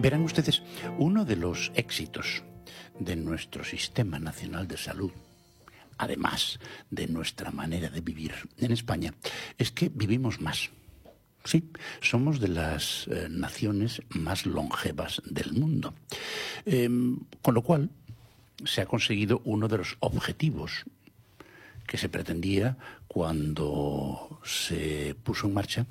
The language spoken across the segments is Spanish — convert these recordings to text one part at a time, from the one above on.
Verán ustedes, uno de los éxitos de nuestro Sistema Nacional de Salud, además de nuestra manera de vivir en España, es que vivimos más. Sí, somos de las naciones más longevas del mundo. Con lo cual, se ha conseguido uno de los objetivos que se pretendía cuando se puso en marcha,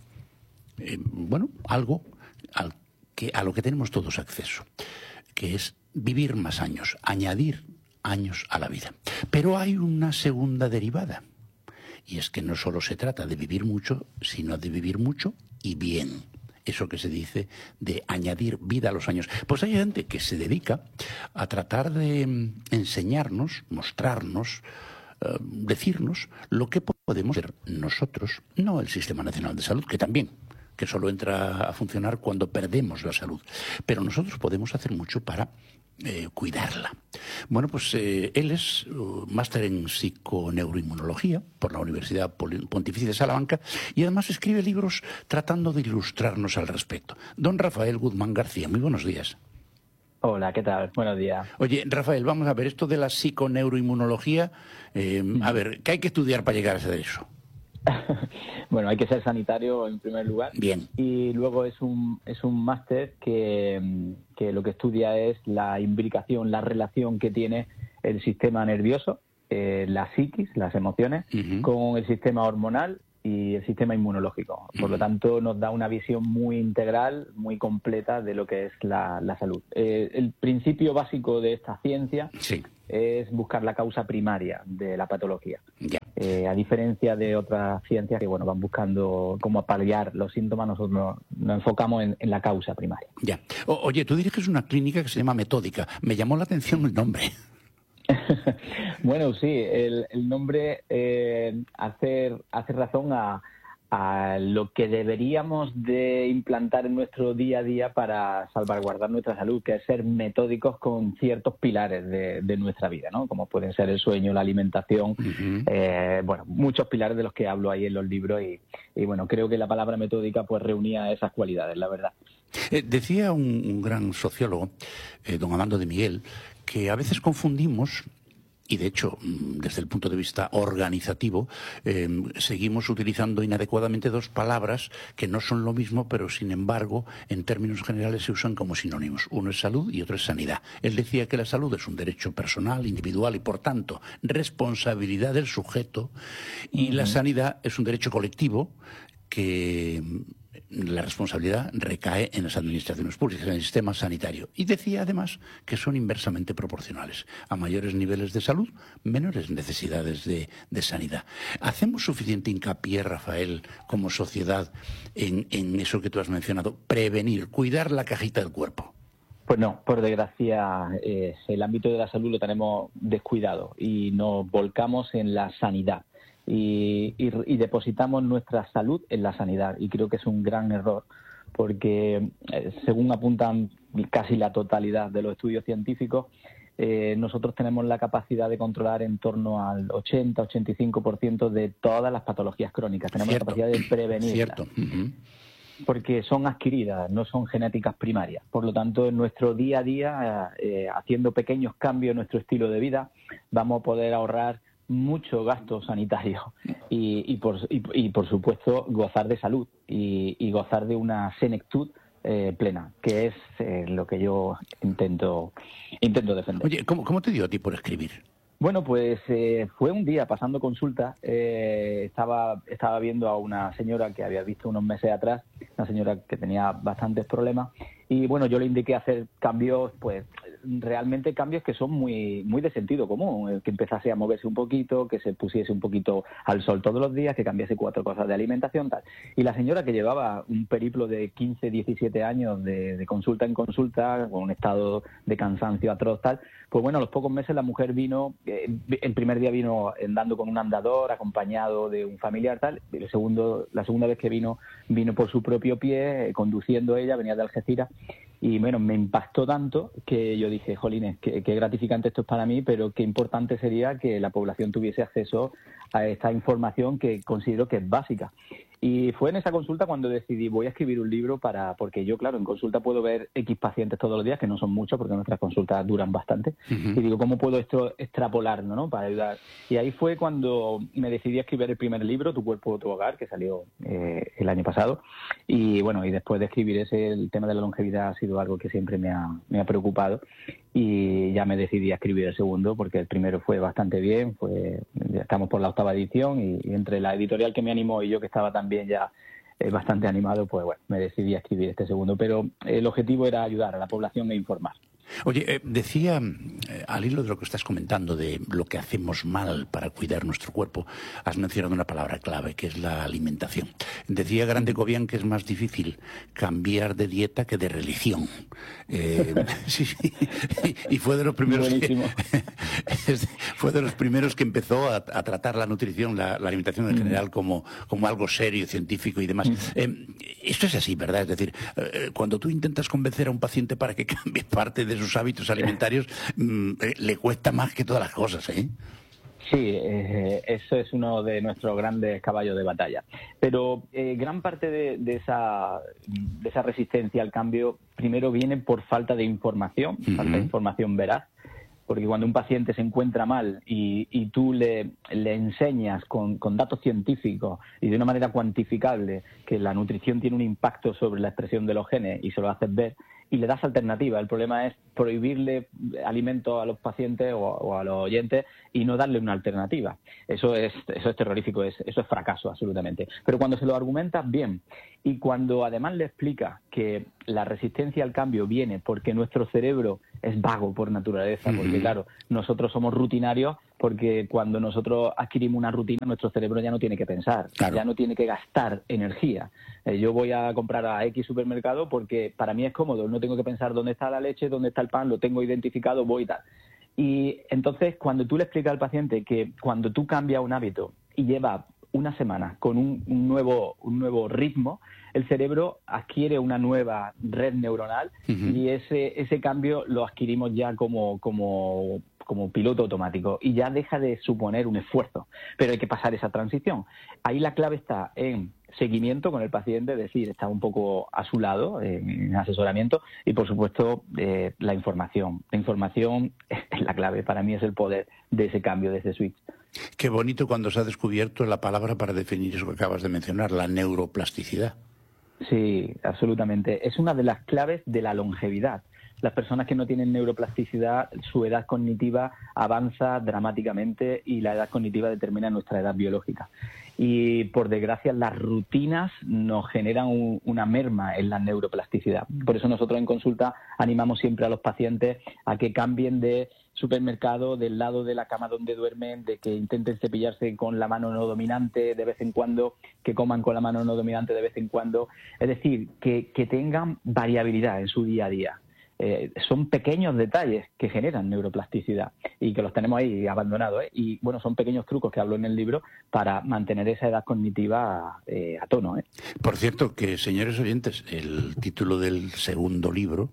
algo a lo que tenemos todos acceso, que es vivir más años, añadir años a la vida. Pero hay una segunda derivada, y es que no solo se trata de vivir mucho, sino de vivir mucho y bien. Eso que se dice de añadir vida a los años. Pues hay gente que se dedica a tratar de enseñarnos, mostrarnos, decirnos lo que podemos hacer nosotros, no el Sistema Nacional de Salud, que también, que solo entra a funcionar cuando perdemos la salud. Pero nosotros podemos hacer mucho para cuidarla. Bueno, pues él es máster en psiconeuroinmunología por la Universidad Pontificia de Salamanca y además escribe libros tratando de ilustrarnos al respecto. Don Rafael Guzmán García, muy buenos días. Hola, ¿qué tal? Buenos días. Oye, Rafael, vamos a ver, esto de la psiconeuroinmunología, a ver, ¿qué hay que estudiar para llegar a hacer eso? Bueno, hay que ser sanitario en primer lugar. Bien. Y luego es un máster que lo que estudia es la imbricación, la relación que tiene el sistema nervioso, la psiquis, las emociones, con el sistema hormonal y el sistema inmunológico. Por lo tanto, nos da una visión muy integral, muy completa de lo que es la salud. El principio básico de esta ciencia es buscar la causa primaria de la patología. Ya. A diferencia de otras ciencias que van buscando cómo paliar los síntomas, nosotros nos enfocamos en la causa primaria. Ya. Oye, tú diriges una clínica que se llama Metódica. Me llamó la atención el nombre. Bueno, sí, el nombre hace razón a lo que deberíamos de implantar en nuestro día a día para salvaguardar nuestra salud, que es ser metódicos con ciertos pilares de nuestra vida, ¿no? Como pueden ser el sueño, la alimentación, muchos pilares de los que hablo ahí en los libros y bueno, creo que la palabra metódica pues reunía esas cualidades, la verdad. Decía un gran sociólogo, don Amando de Miguel, que a veces confundimos, y de hecho, desde el punto de vista organizativo, seguimos utilizando inadecuadamente dos palabras que no son lo mismo, pero sin embargo, en términos generales se usan como sinónimos. Uno es salud y otro es sanidad. Él decía que la salud es un derecho personal, individual y, por tanto, responsabilidad del sujeto, y la sanidad es un derecho colectivo que la responsabilidad recae en las administraciones públicas, en el sistema sanitario. Y decía además que son inversamente proporcionales. A mayores niveles de salud, menores necesidades de sanidad. ¿Hacemos suficiente hincapié, Rafael, como sociedad, en eso que tú has mencionado? Prevenir, cuidar la cajita del cuerpo. Pues no, por desgracia, el ámbito de la salud lo tenemos descuidado y nos volcamos en la sanidad. Y depositamos nuestra salud en la sanidad, y creo que es un gran error porque según apuntan casi la totalidad de los estudios científicos, nosotros tenemos la capacidad de controlar en torno al 80-85% de todas las patologías crónicas. Tenemos la capacidad de prevenirlas. Porque son adquiridas, no son genéticas primarias. Por lo tanto, en nuestro día a día, haciendo pequeños cambios en nuestro estilo de vida, vamos a poder ahorrar mucho gasto sanitario y por supuesto gozar de salud y gozar de una senectud plena, que es lo que yo intento defender. Oye, ¿cómo te dio a ti por escribir? Bueno, pues fue un día pasando consulta, estaba viendo a una señora que había visto unos meses atrás, una señora que tenía bastantes problemas, y bueno, yo le indiqué hacer cambios, pues realmente cambios que son muy de sentido común, que empezase a moverse un poquito, que se pusiese un poquito al sol todos los días, que cambiase 4 cosas de alimentación, tal. Y la señora, que llevaba un periplo de 15, 17 años de consulta en consulta, con un estado de cansancio atroz, tal, pues bueno, a los pocos meses la mujer vino, el primer día vino andando con un andador, acompañado de un familiar, tal, y la segunda vez que vino por su propio pie, conduciendo ella, venía de Algeciras. Y bueno, me impactó tanto que yo dije, jolines, qué gratificante esto es para mí, pero qué importante sería que la población tuviese acceso a esta información que considero que es básica. Y fue en esa consulta cuando decidí, voy a escribir un libro porque yo, claro, en consulta puedo ver X pacientes todos los días, que no son muchos porque nuestras consultas duran bastante. Y digo, ¿cómo puedo esto extrapolarlo, ¿no? Para ayudar. Y ahí fue cuando me decidí a escribir el primer libro, Tu cuerpo, tu hogar, que salió el año pasado. Y bueno, y después de escribir ese, el tema de la longevidad ha sido algo que siempre me ha preocupado. Y ya me decidí a escribir el segundo porque el primero fue bastante bien, ya estamos por la 8ª edición y entre la editorial que me animó y yo que estaba también ya bastante animado, pues bueno, me decidí a escribir este segundo, pero el objetivo era ayudar a la población e informar. Oye, decía, al hilo de lo que estás comentando, de lo que hacemos mal para cuidar nuestro cuerpo, has mencionado una palabra clave, que es la alimentación. Decía Grande Cobian que es más difícil cambiar de dieta que de religión. Sí, y fue de los primeros fue de los primeros que empezó a tratar la nutrición, la alimentación en general, como algo serio, científico y demás. Esto es así, ¿verdad? Es decir, cuando tú intentas convencer a un paciente para que cambie parte de sus hábitos alimentarios, le cuesta más que todas las cosas, ¿eh? Sí, eso es uno de nuestros grandes caballos de batalla. Pero gran parte de esa resistencia al cambio primero viene por falta de información, falta de información veraz. Porque cuando un paciente se encuentra mal y tú le enseñas con datos científicos y de una manera cuantificable que la nutrición tiene un impacto sobre la expresión de los genes y se lo haces ver y le das alternativa, el problema es prohibirle alimentos a los pacientes o a los oyentes y no darle una alternativa. Eso es terrorífico, eso es fracaso absolutamente. Pero cuando se lo argumentas bien y cuando además le explicas que la resistencia al cambio viene porque nuestro cerebro es vago por naturaleza, porque claro, nosotros somos rutinarios, porque cuando nosotros adquirimos una rutina, nuestro cerebro ya no tiene que pensar, ya no tiene que gastar energía. Yo voy a comprar a X supermercado porque para mí es cómodo, no tengo que pensar dónde está la leche, dónde está el pan, lo tengo identificado, voy y tal. Y entonces, cuando tú le explicas al paciente que cuando tú cambias un hábito y lleva una semana con un nuevo ritmo, el cerebro adquiere una nueva red neuronal y ese cambio lo adquirimos ya como piloto automático y ya deja de suponer un esfuerzo. Pero hay que pasar esa transición. Ahí la clave está en seguimiento con el paciente, es decir, está un poco a su lado en asesoramiento y, por supuesto, la información. La información es la clave, para mí es el poder de ese cambio, de ese switch. Qué bonito cuando se ha descubierto la palabra para definir eso que acabas de mencionar, la neuroplasticidad. Sí, absolutamente. Es una de las claves de la longevidad. Las personas que no tienen neuroplasticidad, su edad cognitiva avanza dramáticamente y la edad cognitiva determina nuestra edad biológica. Y, por desgracia, las rutinas nos generan una merma en la neuroplasticidad. Por eso nosotros en consulta animamos siempre a los pacientes a que cambien de supermercado, del lado de la cama donde duermen, de que intenten cepillarse con la mano no dominante de vez en cuando, que coman con la mano no dominante de vez en cuando. Es decir, que tengan variabilidad en su día a día. Son pequeños detalles que generan neuroplasticidad y que los tenemos ahí abandonados, ¿eh? Y bueno, son pequeños trucos que hablo en el libro para mantener esa edad cognitiva a tono, ¿eh? Por cierto, que señores oyentes, el título del segundo libro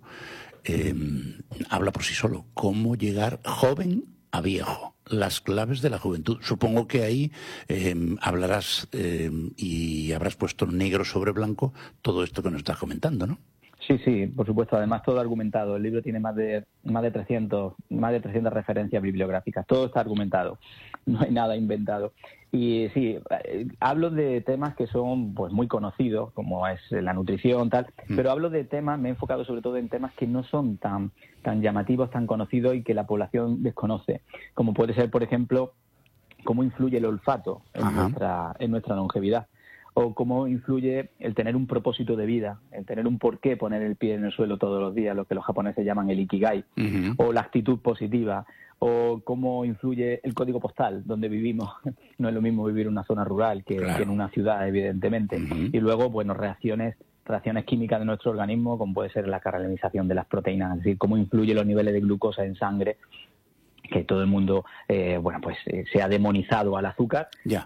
habla por sí solo. ¿Cómo llegar joven a viejo? Las claves de la juventud. Supongo que ahí hablarás y habrás puesto negro sobre blanco todo esto que nos estás comentando, ¿no? Sí, por supuesto. Además, todo argumentado. El libro tiene más de 300 referencias bibliográficas. Todo está argumentado. No hay nada inventado. Y sí, hablo de temas que son pues muy conocidos, como es la nutrición, tal, pero hablo de temas, me he enfocado sobre todo en temas que no son tan llamativos, tan conocidos y que la población desconoce. Como puede ser, por ejemplo, cómo influye el olfato en nuestra longevidad. O cómo influye el tener un propósito de vida, el tener un porqué poner el pie en el suelo todos los días, lo que los japoneses llaman el ikigai, o la actitud positiva, o cómo influye el código postal donde vivimos. No es lo mismo vivir en una zona rural que en una ciudad, evidentemente. Y luego, bueno, reacciones químicas de nuestro organismo, como puede ser la caramelización de las proteínas, es decir, cómo influye los niveles de glucosa en sangre, que todo el mundo se ha demonizado al azúcar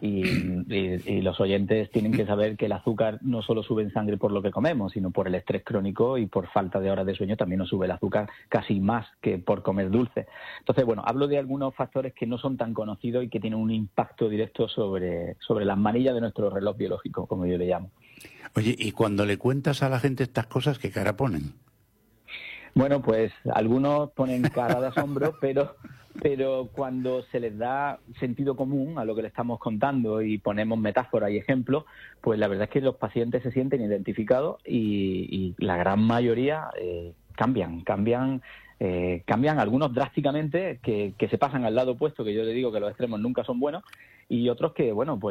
y los oyentes tienen que saber que el azúcar no solo sube en sangre por lo que comemos, sino por el estrés crónico y por falta de horas de sueño también nos sube el azúcar casi más que por comer dulce. Entonces, hablo de algunos factores que no son tan conocidos y que tienen un impacto directo sobre las manillas de nuestro reloj biológico, como yo le llamo. Oye, y cuando le cuentas a la gente estas cosas, ¿qué cara ponen? Bueno, pues algunos ponen cara de asombro, pero cuando se les da sentido común a lo que le estamos contando y ponemos metáforas y ejemplos, pues la verdad es que los pacientes se sienten identificados y la gran mayoría cambian, algunos drásticamente, que se pasan al lado opuesto, que yo le digo que los extremos nunca son buenos, y otros que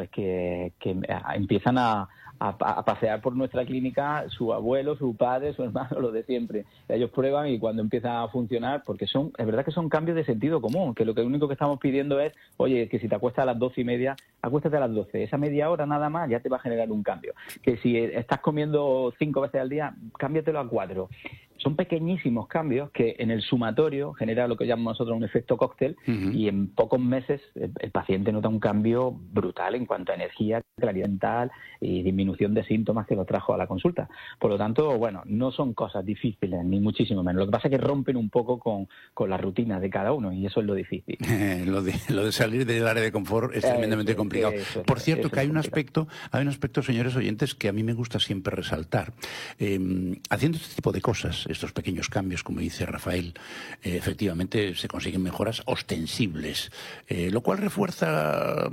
empiezan a pasear por nuestra clínica su abuelo, su padre, su hermano, lo de siempre. Ellos prueban y cuando empieza a funcionar, porque es verdad que son cambios de sentido común, que lo único que estamos pidiendo es, oye, que si te acuestas a las 12:30, acuéstate a las 12. Esa media hora nada más ya te va a generar un cambio. Que si estás comiendo 5 veces al día, cámbiatelo a 4. Son pequeñísimos cambios que en el sumatorio genera lo que llamamos nosotros un efecto cóctel, y en pocos meses el paciente nota un cambio brutal en cuanto a energía, claridad mental y disminución de síntomas que lo trajo a la consulta. Por lo tanto, no son cosas difíciles, ni muchísimo menos. Lo que pasa es que rompen un poco con la rutina de cada uno y eso es lo difícil. Lo de salir del área de confort es tremendamente complicado. Por cierto, que hay un aspecto, señores oyentes, que a mí me gusta siempre resaltar. Haciendo este tipo de cosas, estos pequeños cambios, como dice Rafael, efectivamente se consiguen mejoras ostensibles, lo cual refuerza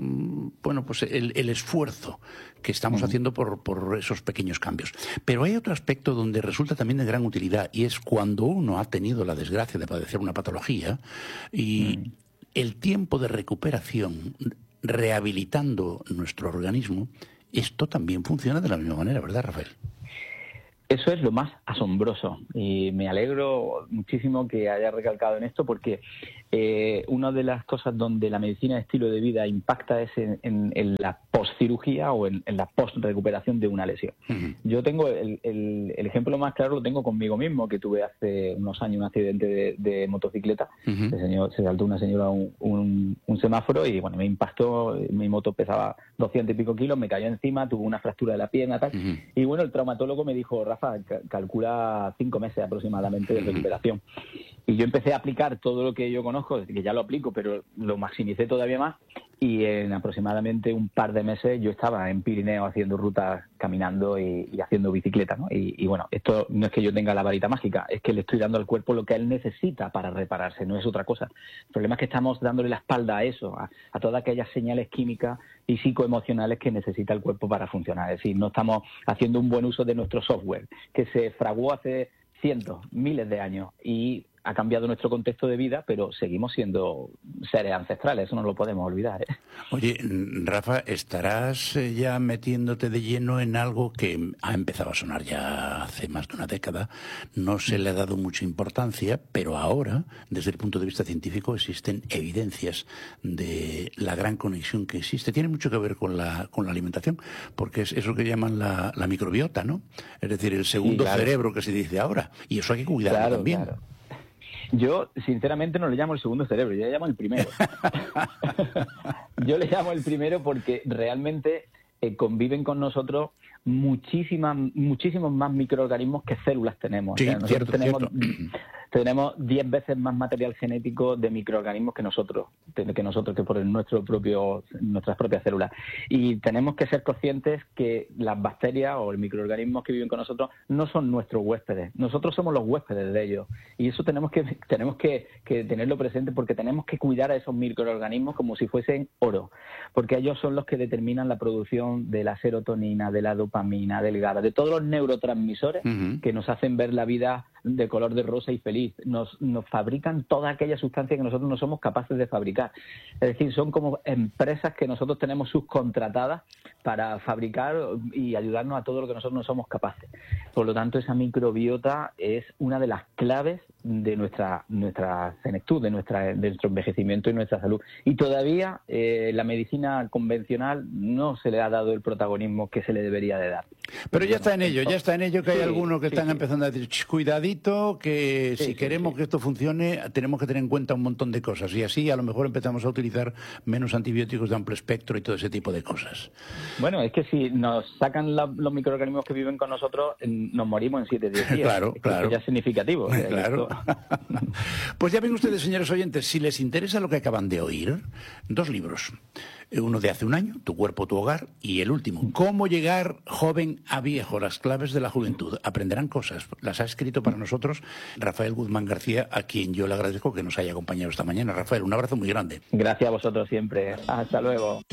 el esfuerzo que estamos haciendo por esos pequeños cambios. Pero hay otro aspecto donde resulta también de gran utilidad, y es cuando uno ha tenido la desgracia de padecer una patología y el tiempo de recuperación, rehabilitando nuestro organismo, esto también funciona de la misma manera, ¿verdad, Rafael? Eso es lo más asombroso y me alegro muchísimo que haya recalcado en esto, porque una de las cosas donde la medicina de estilo de vida impacta es en la postcirugía o en la post-recuperación de una lesión. Yo tengo el ejemplo más claro, lo tengo conmigo mismo, que tuve hace unos años un accidente de motocicleta. Se saltó una señora un semáforo y me impactó. Mi moto pesaba 200 y pico kilos, me cayó encima, tuve una fractura de la pierna, tal. Y el traumatólogo me dijo, Rafa, calcula 5 meses aproximadamente de recuperación. Y yo empecé a aplicar todo lo que yo conozco, que ya lo aplico, pero lo maximicé todavía más, y en aproximadamente un par de meses yo estaba en Pirineo haciendo rutas, caminando y haciendo bicicleta, ¿no? Y esto no es que yo tenga la varita mágica, es que le estoy dando al cuerpo lo que él necesita para repararse, no es otra cosa. El problema es que estamos dándole la espalda a eso, a todas aquellas señales químicas y psicoemocionales que necesita el cuerpo para funcionar. Es decir, no estamos haciendo un buen uso de nuestro software, que se fraguó hace cientos, miles de años y ha cambiado nuestro contexto de vida, pero seguimos siendo seres ancestrales, eso no lo podemos olvidar, ¿eh? Oye, Rafa, estarás ya metiéndote de lleno en algo que ha empezado a sonar ya hace más de una década, no se le ha dado mucha importancia, pero ahora, desde el punto de vista científico, existen evidencias de la gran conexión que existe. Tiene mucho que ver con la alimentación, porque es eso que llaman la microbiota, ¿no? Es decir, el segundo cerebro que se dice ahora, y eso hay que cuidarlo también. Claro. Yo, sinceramente, no le llamo el segundo cerebro, yo le llamo el primero. Yo le llamo el primero porque realmente conviven con nosotros muchísimos más microorganismos que células tenemos. Sí, o sea, nosotros cierto. tenemos 10 veces más material genético de microorganismos que nosotros por nuestras propias células. Y tenemos que ser conscientes que las bacterias o los microorganismos que viven con nosotros no son nuestros huéspedes. Nosotros somos los huéspedes de ellos. Y eso tenemos que tenerlo presente, porque tenemos que cuidar a esos microorganismos como si fuesen oro. Porque ellos son los que determinan la producción de la serotonina, de la dopamina, del GABA, de todos los neurotransmisores que nos hacen ver la vida de color de rosa y feliz. Nos fabrican toda aquella sustancia que nosotros no somos capaces de fabricar. Es decir, son como empresas que nosotros tenemos subcontratadas para fabricar y ayudarnos a todo lo que nosotros no somos capaces. Por lo tanto, esa microbiota es una de las claves nuestra senectud, de nuestro envejecimiento y nuestra salud. Y todavía la medicina convencional no se le ha dado el protagonismo que se le debería de dar. Pero ya está en ello, que hay algunos que están empezando a decir, cuidadito, que si queremos que esto funcione, tenemos que tener en cuenta un montón de cosas. Y así a lo mejor empezamos a utilizar menos antibióticos de amplio espectro y todo ese tipo de cosas. Bueno, es que si nos sacan los microorganismos que viven con nosotros, nos morimos en 7-10 días. Claro. Eso ya es significativo. Claro. Pues ya ven ustedes, señores oyentes, si les interesa lo que acaban de oír, 2 libros. Uno de hace un año, Tu cuerpo, tu hogar, y el último, Cómo llegar joven a viejo, las claves de la juventud. Aprenderán cosas. Las ha escrito para nosotros Rafael Guzmán García, a quien yo le agradezco que nos haya acompañado esta mañana. Rafael, un abrazo muy grande. Gracias a vosotros siempre. Hasta luego.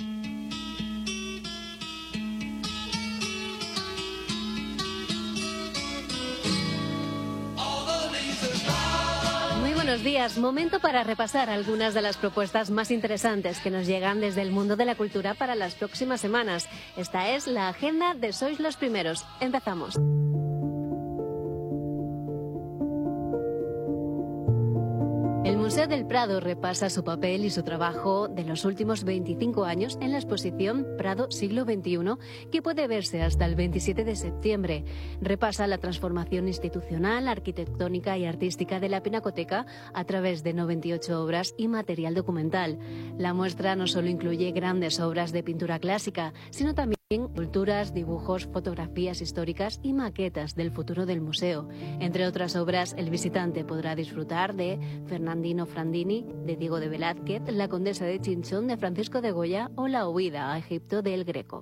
Buenos días, momento para repasar algunas de las propuestas más interesantes que nos llegan desde el mundo de la cultura para las próximas semanas. Esta es la agenda de Sois los Primeros. Empezamos. El Museo del Prado repasa su papel y su trabajo de los últimos 25 años en la exposición Prado Siglo XXI, que puede verse hasta el 27 de septiembre. Repasa la transformación institucional, arquitectónica y artística de la Pinacoteca a través de 98 obras y material documental. La muestra no solo incluye grandes obras de pintura clásica, sino también esculturas, dibujos, fotografías históricas y maquetas del futuro del museo. Entre otras obras, el visitante podrá disfrutar de Fernandino Frandini, de Diego de Velázquez, La condesa de Chinchón, de Francisco de Goya o La huida a Egipto de El Greco.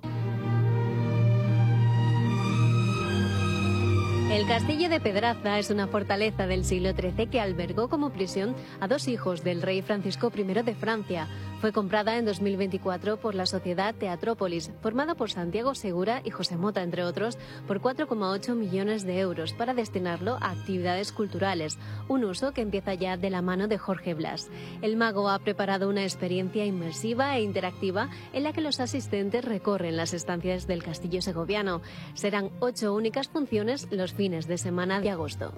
El castillo de Pedraza es una fortaleza del siglo XIII que albergó como prisión a 2 hijos del rey Francisco I de Francia. Fue comprada en 2024 por la sociedad Teatrópolis, formada por Santiago Segura y José Mota, entre otros, por 4,8 millones de euros para destinarlo a actividades culturales, un uso que empieza ya de la mano de Jorge Blas. El mago ha preparado una experiencia inmersiva e interactiva en la que los asistentes recorren las estancias del castillo segoviano. Serán 8 únicas funciones los fines de semana de agosto.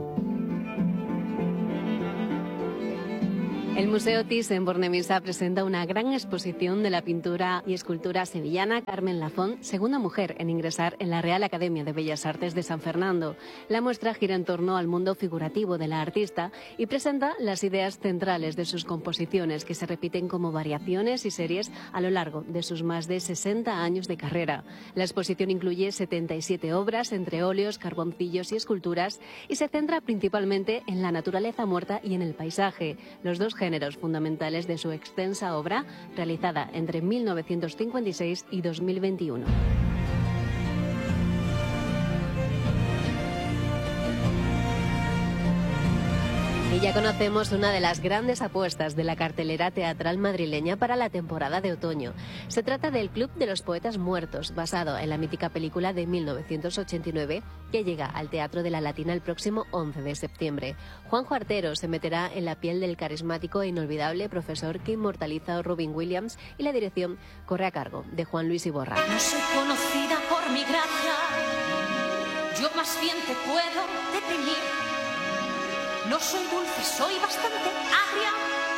El Museo Thyssen-Bornemisza presenta una gran exposición de la pintura y escultura sevillana Carmen Lafont, segunda mujer en ingresar en la Real Academia de Bellas Artes de San Fernando. La muestra gira en torno al mundo figurativo de la artista y presenta las ideas centrales de sus composiciones, que se repiten como variaciones y series a lo largo de sus más de 60 años de carrera. La exposición incluye 77 obras, entre óleos, carboncillos y esculturas, y se centra principalmente en la naturaleza muerta y en el paisaje, los dos géneros fundamentales de su extensa obra, realizada entre 1956 y 2021. Y ya conocemos una de las grandes apuestas de la cartelera teatral madrileña para la temporada de otoño. Se trata del Club de los Poetas Muertos, basado en la mítica película de 1989, que llega al Teatro de la Latina el próximo 11 de septiembre. Juanjo Artero se meterá en la piel del carismático e inolvidable profesor que inmortaliza a Robin Williams, y la dirección corre a cargo de Juan Luis Iborra. No soy conocida por mi gracia, yo más bien te puedo detener. No soy dulce, soy bastante agria.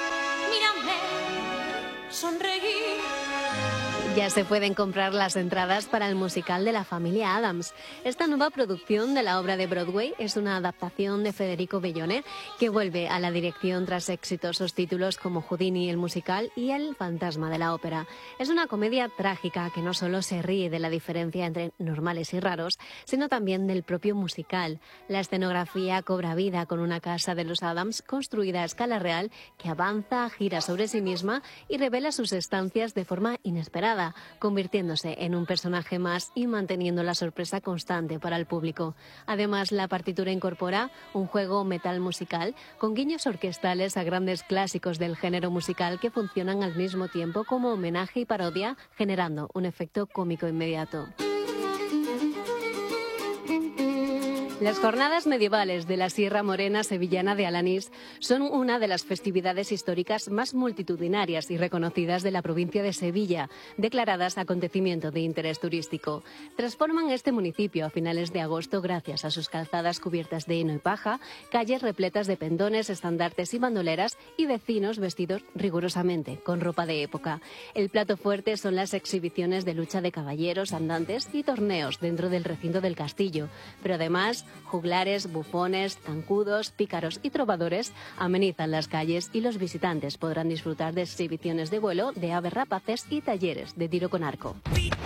Mírame, sonreír. Ya se pueden comprar las entradas para el musical de la familia Addams. Esta nueva producción de la obra de Broadway es una adaptación de Federico Bellone, que vuelve a la dirección tras exitosos títulos como Houdini el musical y El fantasma de la ópera. Es una comedia trágica que no solo se ríe de la diferencia entre normales y raros, sino también del propio musical. La escenografía cobra vida con una casa de los Addams construida a escala real que avanza, gira sobre sí misma y revela sus estancias de forma inesperada, convirtiéndose en un personaje más y manteniendo la sorpresa constante para el público. Además, la partitura incorpora un juego metal musical con guiños orquestales a grandes clásicos del género musical que funcionan al mismo tiempo como homenaje y parodia, generando un efecto cómico inmediato. Las jornadas medievales de la Sierra Morena sevillana de Alanís son una de las festividades históricas más multitudinarias y reconocidas de la provincia de Sevilla, declaradas acontecimiento de interés turístico. Transforman este municipio a finales de agosto gracias a sus calzadas cubiertas de heno y paja, calles repletas de pendones, estandartes y bandoleras y vecinos vestidos rigurosamente con ropa de época. El plato fuerte son las exhibiciones de lucha de caballeros, andantes y torneos dentro del recinto del castillo, pero además juglares, bufones, zancudos, pícaros y trovadores amenizan las calles y los visitantes podrán disfrutar de exhibiciones de vuelo de aves rapaces y talleres de tiro con arco.